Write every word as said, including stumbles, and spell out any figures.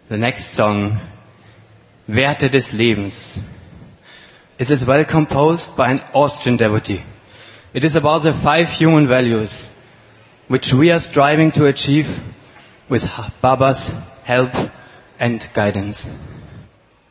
The next song, Werte des Lebens. It is well composed by an Austrian devotee. It is about the five human values which we are striving to achieve with Baba's help and guidance.